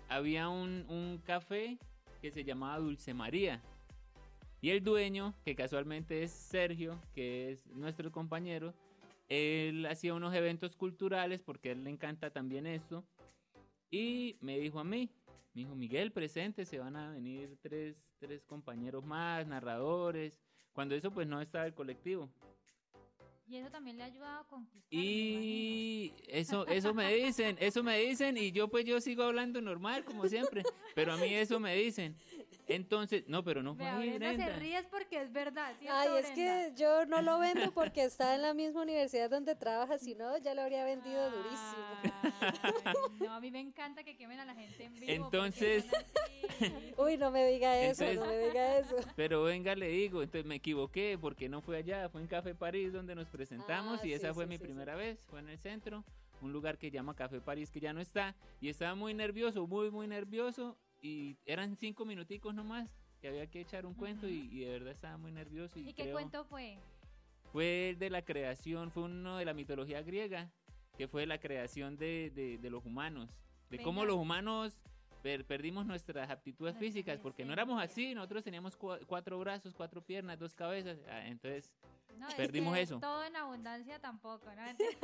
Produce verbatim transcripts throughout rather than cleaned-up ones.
había un, un café que se llamaba Dulce María. Y el dueño, que casualmente es Sergio, que es nuestro compañero, él hacía unos eventos culturales porque a él le encanta también esto. Y me dijo a mí, me dijo, Miguel, presente, se van a venir tres, tres compañeros más, narradores. Cuando eso pues no estaba el colectivo. Y eso también le ha ayudado a conquistar. Y eso, eso me dicen, eso me dicen y yo pues yo sigo hablando normal como siempre, pero a mí eso me dicen. Entonces, no, pero no fue Vea, ahí, Brenda Brenda. se ríe porque es verdad, ¿cierto, Ay, es Brenda? que yo no lo vendo porque está en la misma universidad donde trabaja, si no, ya lo habría vendido durísimo. Ay, no, a mí me encanta que quemen a la gente en vivo. Entonces- porque son así. Uy, no me diga eso, Entonces- no me diga eso. Pero venga, le digo, entonces me equivoqué porque no fue allá, fue en Café París donde nos presentamos Ah, y esa sí, fue sí, mi sí, primera vez, fue en el centro, un lugar que llama Café París que ya no está y estaba muy nervioso, muy muy nervioso y eran cinco minuticos nomás que había que echar un cuento y, y de verdad estaba muy nervioso. ¿Y, ¿Y qué creo- cuento fue? Fue de la creación, fue uno de la mitología griega, que fue la creación de, de, de los humanos, de Venga. cómo los humanos per- perdimos nuestras aptitudes Nuestra físicas, porque no éramos esencia. así, nosotros teníamos cua- cuatro brazos, cuatro piernas, dos cabezas, ah, entonces No, es perdimos que eso. Todo en abundancia tampoco, ¿no?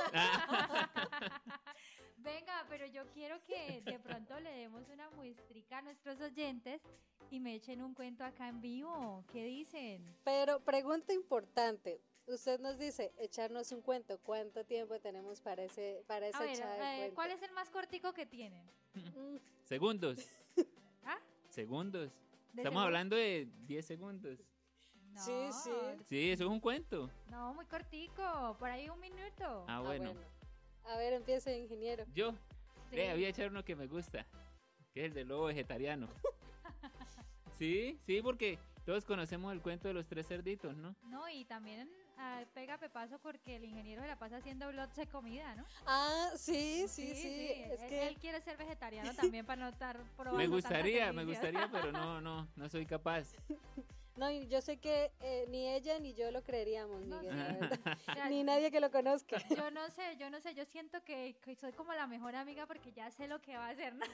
Venga, pero yo quiero que de pronto le demos una muestrica a nuestros oyentes y me echen un cuento acá en vivo. ¿Qué dicen? Pero pregunta importante, usted nos dice echarnos un cuento, ¿cuánto tiempo tenemos para ese para A esa ver, echada de eh, cuento? ¿cuál es el más cortico que tienen? Mm, Segundos, ¿Ah? segundos. ¿De Estamos segun- hablando de diez segundos. No, Sí, sí. Sí, eso es un cuento. No, muy cortico, por ahí un minuto. Ah, ah, bueno. A ver, empiece, ingeniero. Yo, Sí. le voy a echar uno que me gusta, que es el del lobo vegetariano. Sí, sí, porque todos conocemos el cuento de los tres cerditos, ¿no? No, y también ah, pega pepazo porque el ingeniero se la pasa haciendo blogs de comida, ¿no? Ah, sí, sí, sí, es él, que él quiere ser vegetariano también para no estar probando Me tantas gustaría, me delicias. gustaría, pero no, no, no soy capaz. no, y yo sé que eh, ni ella ni yo lo creeríamos, No, Miguel, sí. la verdad. O sea, Ni nadie que lo conozca. Yo no sé, yo no sé, yo siento que, que soy como la mejor amiga porque ya sé lo que va a hacer. ¿no?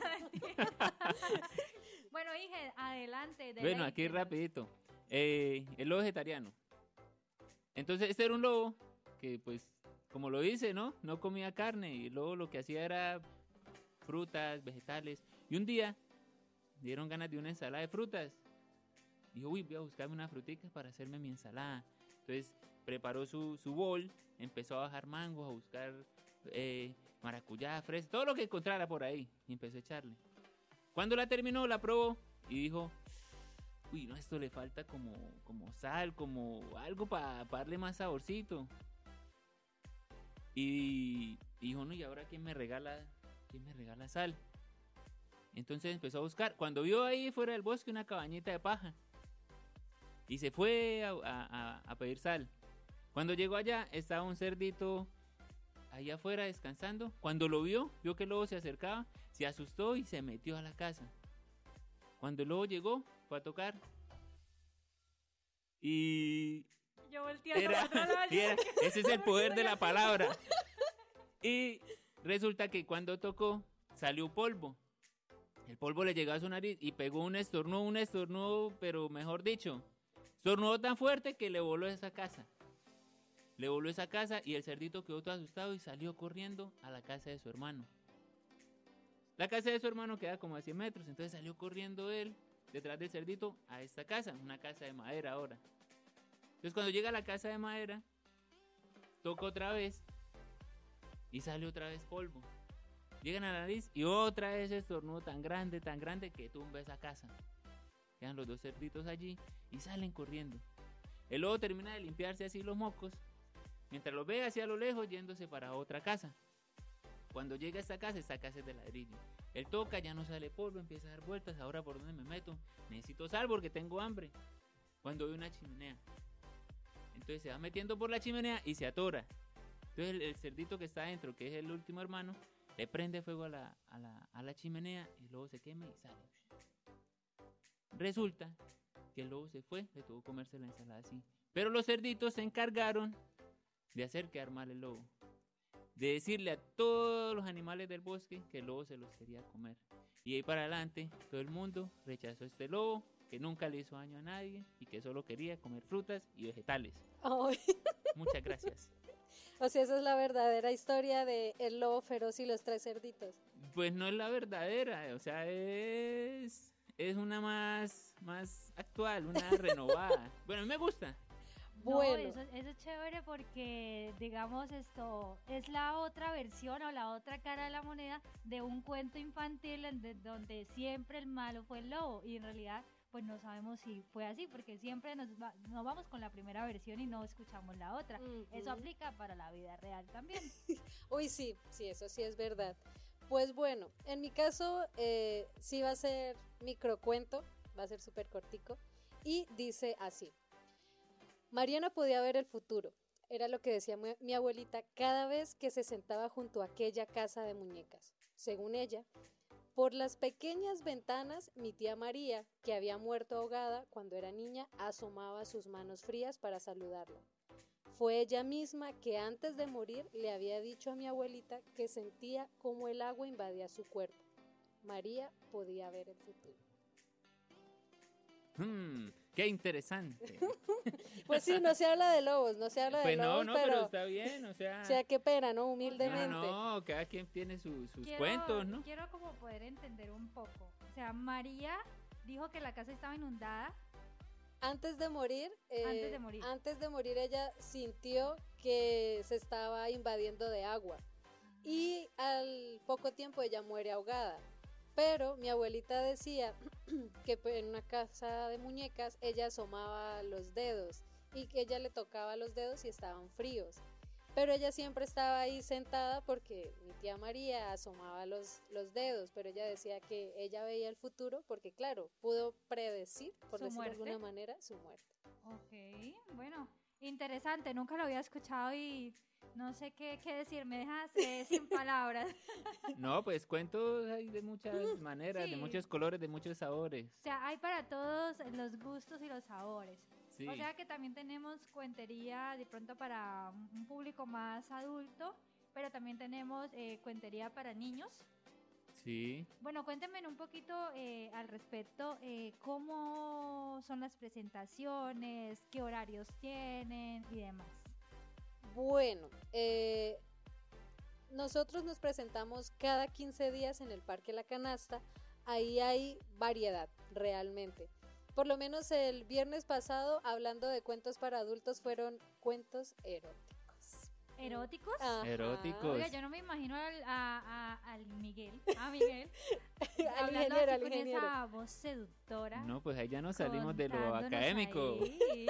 Bueno, Inge, adelante. Bueno, aquí deleítenos. rapidito. Eh, el lobo vegetariano. Entonces, este era un lobo que, pues, como lo dice, ¿no? No comía carne y luego lo que hacía era frutas, vegetales. Y un día dieron ganas de una ensalada de frutas. Dijo, uy, voy a buscarme unas fruticas para hacerme mi ensalada. Entonces preparó su, su bol, empezó a bajar mangos, a buscar eh, maracuyá, fresa, todo lo que encontrara por ahí. Y empezó a echarle. Cuando la terminó, la probó y dijo, uy, no, esto le falta como, como sal, como algo para darle más saborcito. Y, y dijo, no, ¿y ahora quién me regala, quién me regala sal? Entonces empezó a buscar. Cuando vio ahí fuera del bosque una cabañita de paja. Y se fue a, a- a pedir sal. Cuando llegó allá, estaba un cerdito ahí afuera descansando. Cuando lo vio, vio que el lobo se acercaba, se asustó y se metió a la casa. Cuando el lobo llegó, fue a tocar. Y Yo volteando era, para otro lado, y era- ese es el poder de la palabra. Y resulta que cuando tocó, salió polvo. El polvo le llegó a su nariz y pegó un estornudo, un estornudo, pero mejor dicho, estornudó tan fuerte que le voló esa casa. Le voló esa casa y el cerdito quedó todo asustado y salió corriendo a la casa de su hermano. La casa de su hermano queda como a cien metros, entonces salió corriendo él detrás del cerdito a esta casa, una casa de madera ahora. Entonces cuando llega a la casa de madera, toca otra vez y sale otra vez polvo. Llegan a la nariz y otra vez estornudo tan grande, tan grande que tumba esa casa. Quedan los dos cerditos allí y salen corriendo. El lobo termina de limpiarse así los mocos, mientras los ve hacia lo lejos yéndose para otra casa. Cuando llega a esta casa, esta casa es de ladrillo. Él toca, ya no sale polvo, empieza a dar vueltas. Ahora, ¿por dónde me meto? Necesito sal porque tengo hambre. Cuando ve una chimenea, entonces se va metiendo por la chimenea y se atora. Entonces el, el cerdito que está adentro, que es el último hermano, le prende fuego a la, a la, a la chimenea y luego se quema y sale. Resulta que el lobo se fue, le tuvo que comerse la ensalada así. Pero los cerditos se encargaron de hacer quedar mal el lobo. De decirle a todos los animales del bosque que el lobo se los quería comer. Y ahí para adelante, todo el mundo rechazó este lobo, que nunca le hizo daño a nadie y que solo quería comer frutas y vegetales. Ay, Muchas gracias. o sea, esa es la verdadera historia de El lobo feroz y los tres cerditos. Pues no es la verdadera, o sea, es, es una más, más actual, una renovada. Bueno, a mí me gusta. No, Bueno, eso, eso es chévere porque, digamos, esto es la otra versión o la otra cara de la moneda de un cuento infantil en de- donde siempre el malo fue el lobo y en realidad pues no sabemos si fue así porque siempre nos, va- nos vamos con la primera versión y no escuchamos la otra. Eso ujú. aplica para la vida real también. Uy, sí, sí, eso sí es verdad. Pues bueno, en mi caso eh, sí va a ser microcuento, va a ser súper cortico, y dice así. Mariana podía ver el futuro, era lo que decía mi, mi abuelita cada vez que se sentaba junto a aquella casa de muñecas. Según ella, por las pequeñas ventanas, mi tía María, que había muerto ahogada cuando era niña, asomaba sus manos frías para saludarla. Fue ella misma que antes de morir le había dicho a mi abuelita que sentía como el agua invadía su cuerpo. María podía ver el futuro. Hmm, qué interesante. Pues sí, no se habla de lobos, no se habla de Pues no, lobos, no, pero pero, está bien, o sea, o sea, qué pena, ¿no? no, Humildemente. no, cada quien tiene su- sus Quiero, cuentos, ¿no? quiero como poder entender un poco. O sea, María dijo que la casa estaba inundada. Antes de morir, eh, Antes de morir. antes de morir ella sintió que se estaba invadiendo de agua y al poco tiempo ella muere ahogada. Pero mi abuelita decía que pues, en una casa de muñecas ella asomaba los dedos y que ella le tocaba los dedos y estaban fríos. Pero ella siempre estaba ahí sentada porque mi tía María asomaba los, los dedos, pero ella decía que ella veía el futuro porque, claro, pudo predecir, por ¿Su decirlo de muerte? alguna manera, su muerte. Ok, bueno, interesante, nunca lo había escuchado y no sé qué, qué decir, me dejas eh, sin palabras. No, pues cuentos hay de muchas maneras, de Sí. muchos colores, de muchos sabores. O sea, hay para todos los gustos y los sabores. Sí, O sea que también tenemos cuentería de pronto para un un público más adulto, pero también tenemos eh, cuentería para niños. sí. Bueno, cuéntenme un poquito eh, al respecto, eh, cómo son las presentaciones, qué horarios tienen y demás. Bueno, eh, nosotros nos presentamos cada quince días en el Parque La Canasta. Ahí hay variedad, realmente. Por lo menos el viernes pasado, hablando de cuentos para adultos, fueron cuentos eróticos. ¿Eróticos? Ajá. Eróticos. Oiga, yo no me imagino al, a, a- al Miguel, a Miguel, Al hablando ingeniero, así al con ingeniero. esa voz seductora. No, pues ahí ya nos salimos de lo contándonos académico. ahí.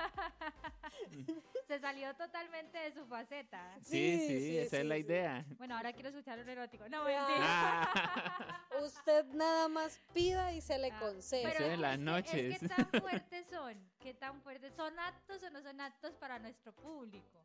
Se salió totalmente de su faceta. Sí, sí, Sí, sí, esa es sí, la sí. idea. Bueno, ahora quiero escuchar un erótico. No, Ah. mentira. Ah, Usted nada más pida y se le Ah, concede. Eso en las que- noches. Es que tan fuertes son, qué tan fuertes son aptos o no son aptos para nuestro público.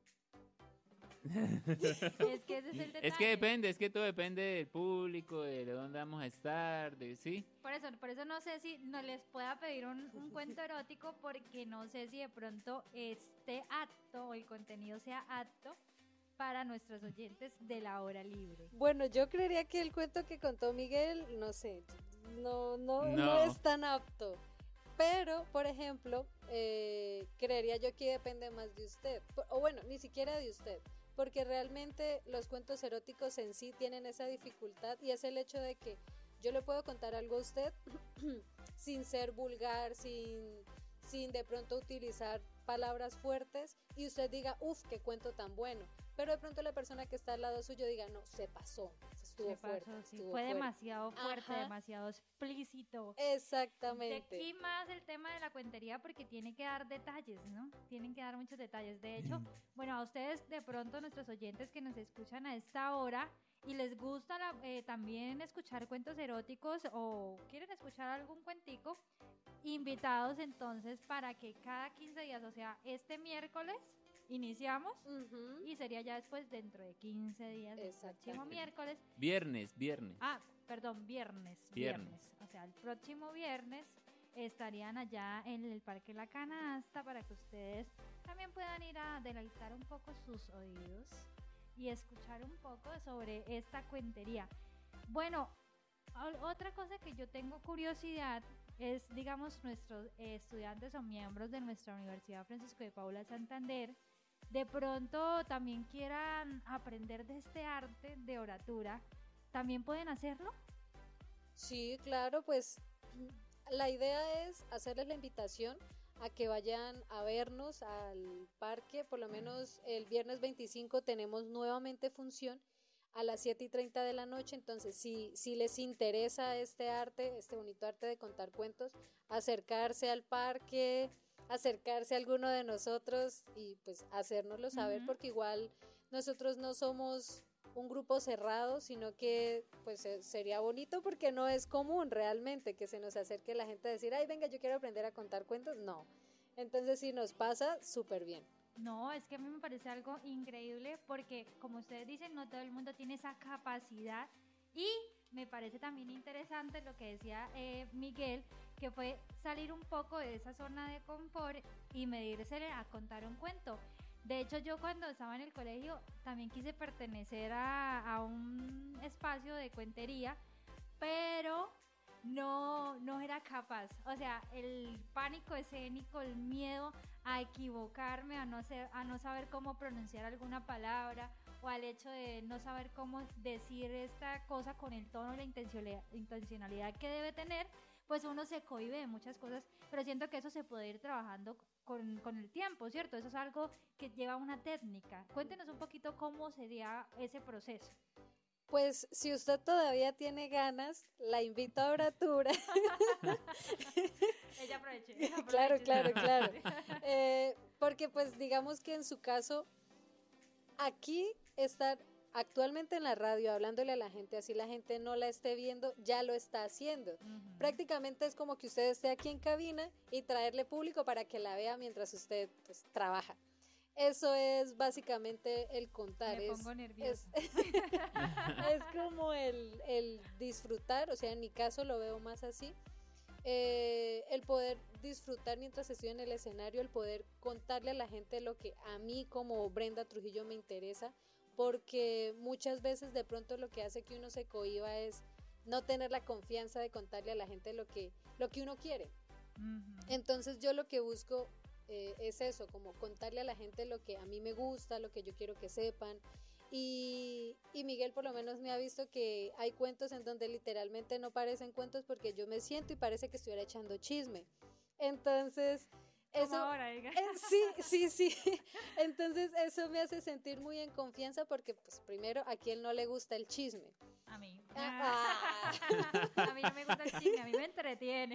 Es que ese es el detalle. es que depende, es que todo depende del público, de dónde vamos a estar, de sí. Por eso, por eso no sé si no les pueda pedir un, un cuento erótico porque no sé si de pronto este acto o el contenido sea apto para nuestros oyentes de la hora libre. Bueno, yo creería que el cuento que contó Miguel, no sé, no, no, no. No. es tan apto. Pero, por ejemplo, eh, creería yo que depende más de usted. Por- O bueno, ni siquiera de usted. Porque realmente los cuentos eróticos en sí tienen esa dificultad y es el hecho de que yo le puedo contar algo a usted sin ser vulgar, sin, sin de pronto utilizar palabras fuertes y usted diga, uff, qué cuento tan bueno. Pero de pronto la persona que está al lado suyo diga, no, se pasó, estuvo Se fuerte. pasó, sí, estuvo fue fuerte". demasiado fuerte, Ajá. demasiado explícito. De Exactamente. aquí más el tema de la cuentería porque tiene que dar detalles, ¿no? Tienen que dar muchos detalles. De hecho, bueno, a ustedes de pronto, nuestros oyentes que nos escuchan a esta hora y les gusta la- eh, también escuchar cuentos eróticos o quieren escuchar algún cuentico, invitados entonces para que cada quince días, o sea, este miércoles iniciamos Ujú. y sería ya después dentro de quince días, el próximo Exactamente. miércoles. Viernes, viernes. Ah, perdón, viernes, Viernes. viernes. O sea, el próximo viernes estarían allá en el Parque La Canasta para que ustedes también puedan ir a deleitar un poco sus oídos y escuchar un poco sobre esta cuentería. Bueno, Otra cosa que yo tengo curiosidad es, digamos, nuestros eh, estudiantes o miembros de nuestra Universidad Francisco de Paula Santander, de pronto también quieran aprender de este arte de oratura, ¿también pueden hacerlo? Sí, claro, pues la idea es hacerles la invitación a que vayan a vernos al parque. Por lo menos el viernes veinticinco tenemos nuevamente función a las siete y treinta de la noche. Entonces si, si les interesa este arte, este bonito arte de contar cuentos, acercarse al parque, acercarse a alguno de nosotros y pues hacérnoslo saber, uh-huh. porque igual nosotros no somos un grupo cerrado, sino que pues sería bonito porque no es común realmente que se nos acerque la gente a decir, ay, venga, yo quiero aprender a contar cuentos. No, entonces si nos pasa, súper bien. No, es que a mí me parece algo increíble porque, como ustedes dicen, no todo el mundo tiene esa capacidad, y me parece también interesante lo que decía eh, Miguel, que fue salir un poco de esa zona de confort y medirse a contar un cuento. De hecho, yo cuando estaba en el colegio también quise pertenecer a, a un espacio de cuentería, pero no, no era capaz. O sea, el pánico escénico, el miedo a equivocarme, a no, ser, a no saber cómo pronunciar alguna palabra, o al hecho de no saber cómo decir esta cosa con el tono y la intencionalidad, intencionalidad que debe tener, pues uno se cohíbe de muchas cosas, pero siento que eso se puede ir trabajando con, con el tiempo, ¿cierto? Eso es algo que lleva una técnica. Cuéntenos un poquito cómo sería ese proceso. Pues si usted todavía tiene ganas, la invito a oratura. Ella aproveche. Ella aproveche. Claro, claro, claro. Eh, porque pues digamos que en su caso, aquí estar actualmente en la radio hablándole a la gente, así la gente no la esté viendo, ya lo está haciendo. Uh-huh. Prácticamente es como que usted esté aquí en cabina y traerle público para que la vea mientras usted pues trabaja. Eso es básicamente el contar. Me es, pongo nerviosa. Es, es como el, el disfrutar, o sea, en mi caso lo veo más así. Eh, el poder disfrutar mientras estoy en el escenario, el poder contarle a la gente lo que a mí como Brenda Trujillo me interesa, porque muchas veces de pronto lo que hace que uno se cohíba es no tener la confianza de contarle a la gente lo que, lo que uno quiere. Uh-huh. Entonces yo lo que busco eh, es eso, como contarle a la gente lo que a mí me gusta, lo que yo quiero que sepan. Y, y Miguel por lo menos me ha visto que hay cuentos en donde literalmente no parecen cuentos porque yo me siento y parece que estuviera echando chisme. Entonces eso, ahora, eh, sí, sí, sí. Entonces eso me hace sentir muy en confianza porque pues primero a quien no le gusta el chisme. A mí. Ah. A mí no me gusta el chisme, a mí me entretiene.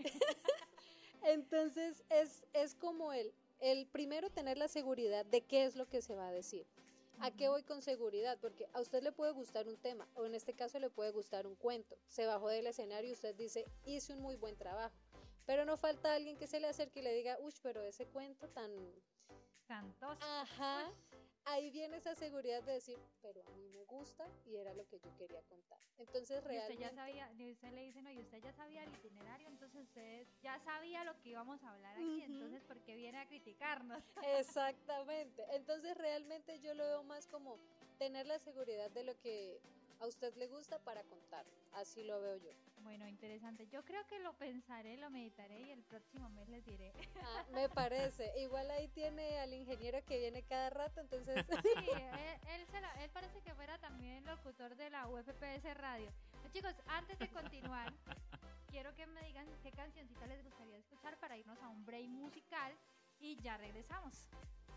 Entonces es, es como el, el primero tener la seguridad de qué es lo que se va a decir. ¿A qué voy con seguridad? Porque a usted le puede gustar un tema, o en este caso le puede gustar un cuento. Se bajó del escenario y usted dice, hice un muy buen trabajo. Pero no falta alguien que se le acerque y le diga, uy, pero ese cuento tan... tan tosco. Ajá. Ahí viene esa seguridad de decir, pero a mí me gusta y era lo que yo quería contar. Entonces realmente... Y usted ya sabía, usted le dice, no, y usted ya sabía el itinerario, entonces usted ya sabía lo que íbamos a hablar aquí, uh-huh. Entonces ¿por qué viene a criticarnos? Exactamente. Entonces realmente yo lo veo más como tener la seguridad de lo que a usted le gusta para contar. Así lo veo yo. Bueno, interesante. Yo creo que lo pensaré, lo meditaré y el próximo mes les diré. Ah, me parece. Igual ahí tiene al ingeniero que viene cada rato, entonces... Sí, él, él, se la, él parece que fuera también locutor de la U F P S Radio. Pero chicos, antes de continuar, quiero que me digan qué cancioncita les gustaría escuchar para irnos a un break musical y ya regresamos.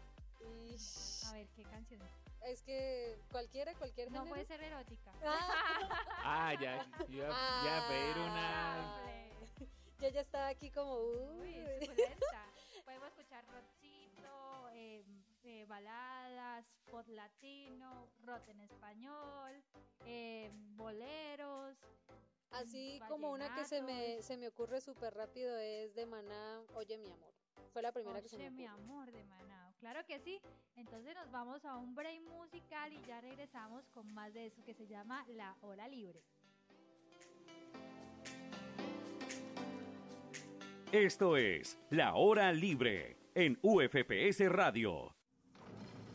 Ish. A ver, ¿qué canción? Es que cualquiera, cualquier No género. puede ser erótica. Ah, ah ya, yo ah, ya pedir una... Yo ya estaba aquí como... Uh. Uy, suculenta. Podemos escuchar rockcito, eh, eh, baladas, pop latino, rock en español, eh, boleros. Así como una que se me, se me ocurre súper rápido es de Maná, Oye mi amor. Fue la primera Oye, que se me ocurre. mi amor de Maná. Claro que sí. Entonces nos vamos a un break musical y ya regresamos con más de eso que se llama La Hora Libre. Esto es La Hora Libre en U F P S Radio.